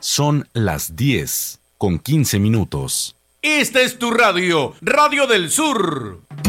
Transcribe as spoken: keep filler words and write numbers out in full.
Son las diez con quince minutos. Esta es tu radio, Radio del Sur.